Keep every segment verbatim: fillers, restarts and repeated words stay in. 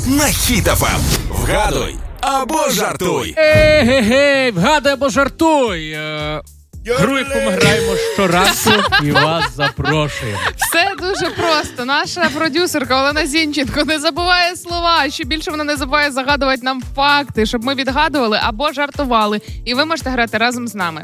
на Хіт еф ем. Вгадуй або жартуй. Ей-гей-гей, вгадуй або жартуй. Е, гру, яку ми граємо щоразу, і вас запрошуємо. Все дуже просто. Наша продюсерка Олена Зінченко не забуває слова. Ще більше вона не забуває загадувати нам факти, щоб ми відгадували або жартували. І ви можете грати разом з нами.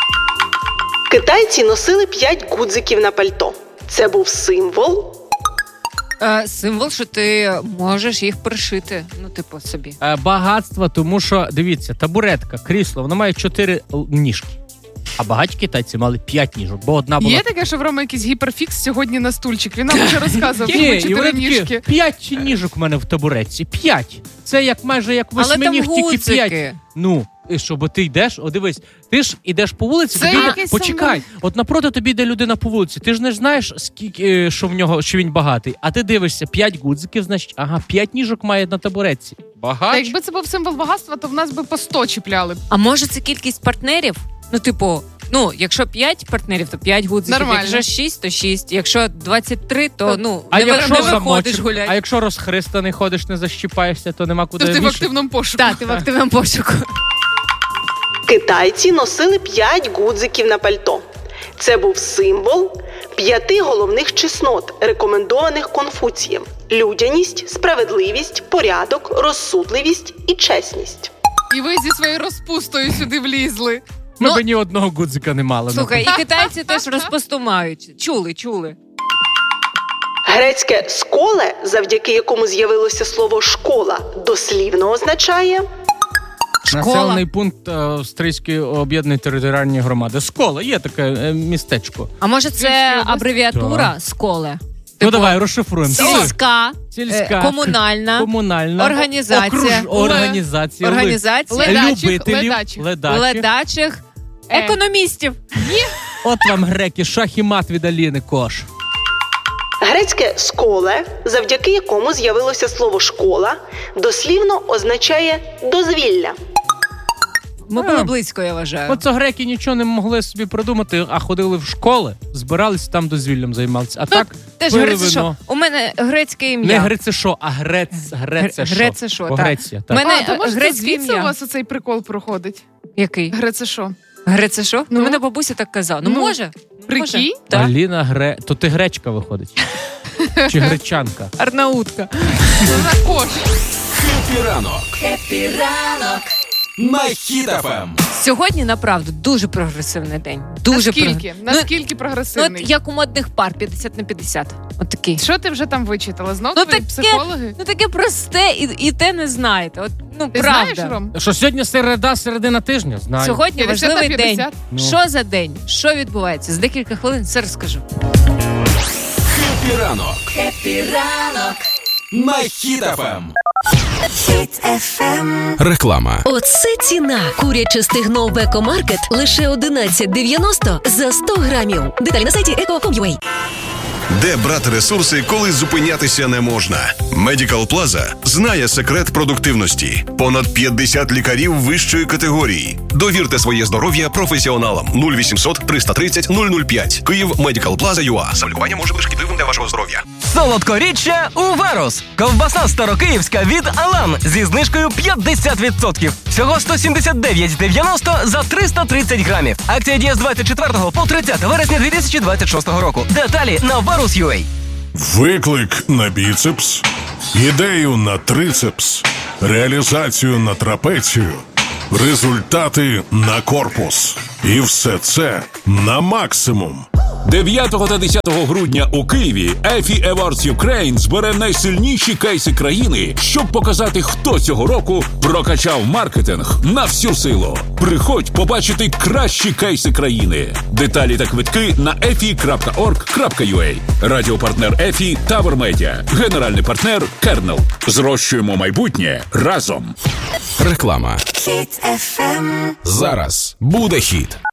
Китайці носили п'ять гудзиків на пальто. Це був символ... Е, символ, що ти можеш їх пришити, ну, типу, собі. Е, багатство, тому що, дивіться, табуретка, крісло, воно має чотири ніжки. А багаті китайці мали п'ять ніжок, бо одна була... Є таке, що в Рома якийсь гіперфікс сьогодні на стульчик. Він нам вже розказував, Ні, що чотири ніжки. П'ять ніжок в мене в табуретці. П'ять. Це як майже як восьминіг, тільки п'ять. Ну, і що, бо ти йдеш, о, дивись, ти ж ідеш по вулиці, це тобі йде, почекай, саме... от напроти тобі йде людина по вулиці, ти ж не знаєш, скільки, що в нього, що він багатий, а ти дивишся, п'ять гудзиків, значить, ага, п'ять ніжок має на табуретці. Багач. Та якби це був символ багатства, то в нас би по сто чіпляли. А може це кількість партнерів? Ну, типу, ну, якщо п'ять партнерів, то п'ять гудзиків. Нормально. Якщо шість, то шість. Якщо двадцять три, то, ну, а не, якщо не виходиш гуляти. А якщо розхристаний ходиш, не защіпаєшся, то нема куди то ти вішати. в активному пошуку. Так, ти в активному пошуку. Китайці носили п'ять гудзиків на пальто. Це був символ п'яти головних чеснот, рекомендованих Конфуцієм. Людяність, справедливість, порядок, розсудливість і чесність. І ви зі своєю розпустою сюди влізли. Ми ну, б ні одного гудзика не мали. Слухай, і китайці теж розпусту мають. Чули, чули. Грецьке «сколе», завдяки якому з'явилося слово «школа», дослівно означає... Населений пункт Австрійської об'єднаної територіальної громади. Скола, є таке е, містечко. А може це абревіатура «сколе»? Ну типу, давай, розшифруємо. Сільська, Сільська, комунальна, комунальна організація, окруж, організація, організація любителів, ледачих, ледачих, ледачих е. економістів. От вам, греки, шах і мат від Аліни Кош. Грецьке «сколе», завдяки якому з'явилося слово «школа», дослівно означає «дозвілля». Ми були близько, я вважаю. Оце греки нічого не могли собі придумати, а ходили в школи, збиралися там дозвіллям займалися. А ну, так, теж пили грецешо. вино. У мене грецьке ім'я. Не грецешо, а грец, грецешо. Грецешо, так. Греція, так. У мене а, то грецьке ім'я. У вас оцей прикол проходить? Який? Грецешо. Грецешо? Ну, ну, мене бабуся так казала. Ну, ну може. Прикинь? Так. Аліна Гре... То ти гречка виходить. Чи гречанка? Арнаутка. Кош. Хеппі ранок. Хеппі ранок. На Хіт еф ем. Сьогодні, направду, дуже прогресивний день. Дуже Наскільки? Прог... Наскільки ну, прогресивний? Ну, от як у модних пар, п'ятдесят на п'ятдесят. От такий. Що ти вже там вичитала? Знов ну, твої таке, психологи? Ну, таке просте, і, і те не знаєте. От, ну, ти правда. знаєш, Ром? Що сьогодні середа, середина тижня? Знаю. Сьогодні важливий день. Ну. Що за день? Що відбувається? За декілька хвилин все розкажу. Хеппі ранок. Хеппі ранок. На Хіт еф ем. Хіт еф ем. Реклама. Оце ціна. Куряче стегно в Екомаркет лише одинадцять дев'яносто за сто грамів. Деталі на сайті еко крапка ком крапка ю а. Де брати ресурси, коли зупинятися не можна? Медикал Плаза знає секрет продуктивності. Понад п'ятдесят лікарів вищої категорії. Довірте своє здоров'я професіоналам. нуль вісімсот триста тридцять нуль нуль п'ять. Київ, Медикал Плаза ю а. Самолікування може бути шкідливим для вашого здоров'я. Солодкоріччя у Варус. Ковбаса старокиївська від Алан зі знижкою п'ятдесят відсотків. Всього сто сімдесят дев'ять дев'яносто за триста тридцять грамів. Акція діє з двадцять четвертого по тридцяте вересня дві тисячі двадцять шостого року. Деталі на варус крапка ю а. Виклик на біцепс, ідею на трицепс, реалізацію на трапецію, результати на корпус. І все це на максимум. дев'ятого та десятого грудня у Києві еф і Awards Ukraine збере найсильніші кейси країни, щоб показати, хто цього року прокачав маркетинг на всю силу. Приходь побачити кращі кейси країни. Деталі та квитки на еф і крапка орг крапка ю а. Радіопартнер ЕФІ Tower Media. Генеральний партнер Kernel. Зрощуємо майбутнє разом. Реклама. Хіт еф ем. Зараз буде хіт.